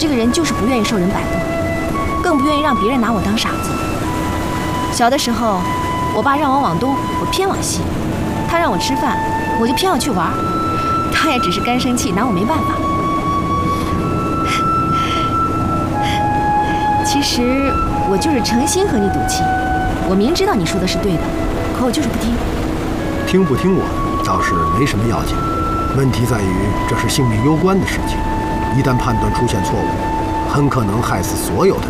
这个人就是不愿意受人摆布，更不愿意让别人拿我当傻子。小的时候，我爸让我往东，我偏往西；他让我吃饭，我就偏要去玩。他也只是干生气，拿我没办法。其实我就是诚心和你赌气，我明知道你说的是对的，可我就是不听。 听不听我倒是没什么要紧，问题在于这是性命攸关的事情，一旦判断出现错误，很可能害死所有的人。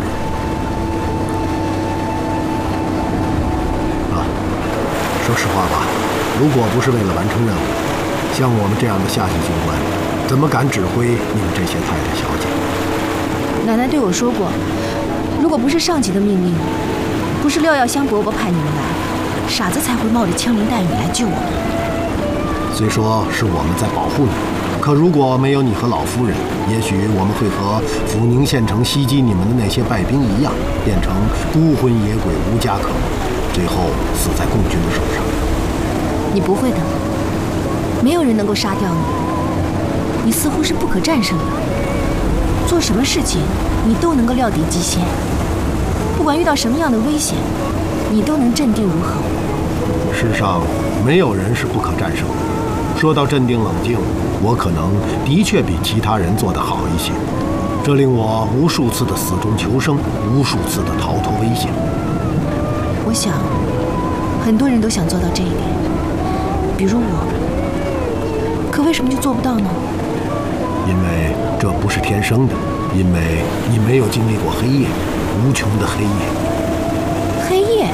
说实话吧，如果不是为了完成任务，像我们这样的下级军官，怎么敢指挥你们这些太太小姐？ 奶奶对我说过，如果不是上级的命令，不是廖耀香伯伯派你们来，傻子才会冒着枪林弹雨来救我们。 虽说是我们在保护你，可如果没有你和老夫人，也许我们会和阜宁县城袭击你们的那些败兵一样，变成孤魂野鬼，无家可归，最后死在共军的手上。 你不会的，没有人能够杀掉你，你似乎是不可战胜的，做什么事情你都能够料敌机先，不管遇到什么样的危险，你都能镇定如猴。 世上没有人是不可战胜的。说到镇定冷静，我可能的确比其他人做得好一些，这令我无数次的死中求生，无数次的逃脱危险。 我想很多人都想做到这一点，比如我，可为什么就做不到呢？ 因为这不是天生的，因为你没有经历过黑夜，无穷的黑夜。 黑夜？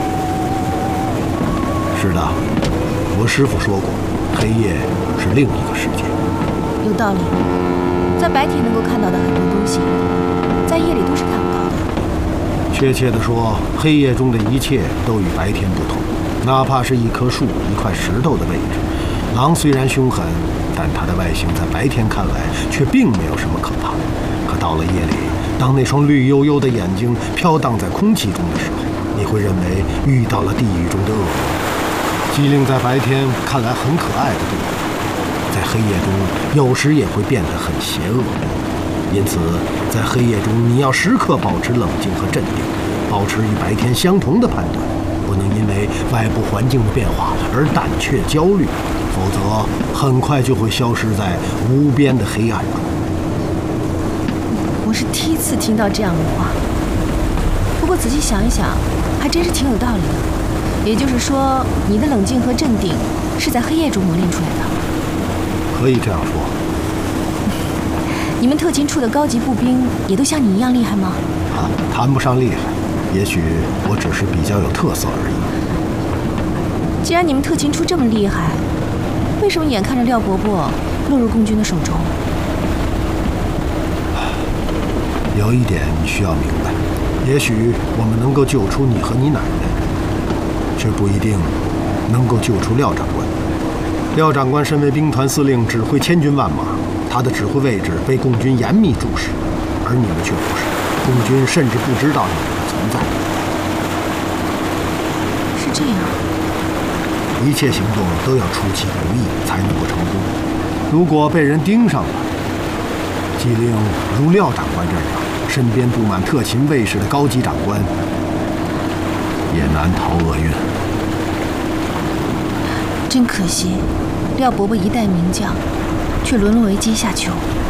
是的，我师父说过，黑夜是另一个世界。 有道理，在白天能够看到的很多东西，在夜里都是看不到的。 确切地说，黑夜中的一切都与白天不同，哪怕是一棵树、一块石头的位置。狼虽然凶狠，但它的外形在白天看来却并没有什么可怕。可到了夜里，当那双绿油油的眼睛飘荡在空气中的时候，你会认为遇到了地狱中的恶魔。机灵在白天看来很可爱的动物，在黑夜中有时也会变得很邪恶。因此，在黑夜中你要时刻保持冷静和镇定，保持与白天相同的判断，不能因为外部环境的变化而胆怯焦虑，否则很快就会消失在无边的黑暗中。 我是第一次听到这样的话，不过仔细想一想，还真是挺有道理的。也就是说，你的冷静和镇定是在黑夜中磨练出来的。 可以这样说。 你们特勤处的高级步兵也都像你一样厉害吗？ 谈不上厉害，也许我只是比较有特色而已。 既然你们特勤处这么厉害，为什么眼看着廖伯伯落入共军的手中？ 有一点你需要明白，也许我们能够救出你和你奶奶，却不一定能够救出廖长官。廖长官身为兵团司令，指挥千军万马，他的指挥位置被共军严密注视，而你们却不是，共军甚至不知道你们的存在。 是这样， 一切行动都要出其不意才能够成功。如果被人盯上了，机灵如廖长官这样，身边布满特勤卫士的高级长官，也难逃厄运。 真可惜，廖伯伯一代名将，却沦为阶下囚。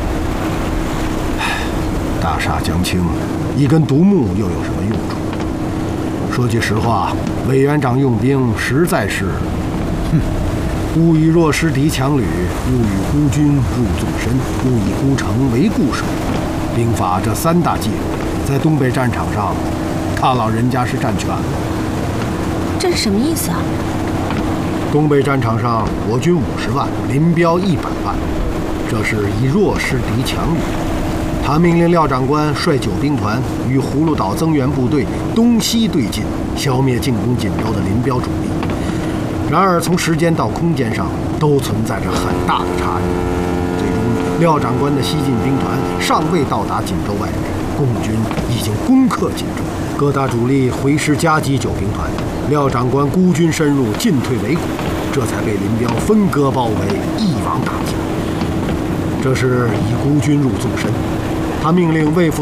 大厦将倾，一根独木又有什么用处？说句实话，委员长用兵实在是，勿以弱师敌强旅，勿与孤军入纵深，勿以孤城为固守。兵法这三大忌讳，在东北战场上，大老人家是占全了。 这是什么意思啊？ 东北战场上，我军50万，林彪100万，这是以弱势敌强旅。他命令廖长官率9兵团与葫芦岛增援部队东西对进，消灭进攻锦州的林彪主力。然而，从时间到空间上都存在着很大的差异。最终，廖长官的西进兵团尚未到达锦州外围，共军已经攻克锦州，各大主力回师夹击9兵团。廖长官孤军深入，进退维谷，这才被林彪分割包围，一网打尽。这是以孤军入纵深。他命令卫副